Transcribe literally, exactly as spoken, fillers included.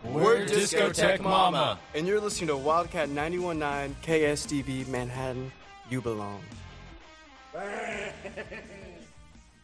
We're Discotheque Mama. And you're listening to Wildcat ninety-one point nine K S D V Manhattan. You belong.